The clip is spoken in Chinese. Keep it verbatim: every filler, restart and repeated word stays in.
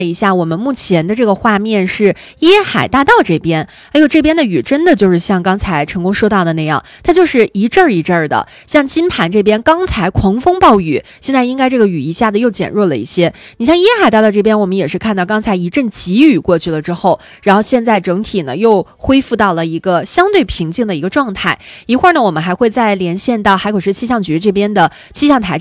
一下，我们目前的这个画面是椰海大道这边，哎呦，这边的雨真的就是像刚才成功说到的那样，它就是一阵儿一阵儿的。像金盘这边刚才狂风暴雨，现在应该这个雨一下子又减弱了一些。你像椰海大道这边，我们也是看到刚才一阵急雨过去了之后，然后现在整体呢又恢复到了一个相对平静的一个状态。一会儿呢，我们还会再连线到海口市气象局这边的气象台。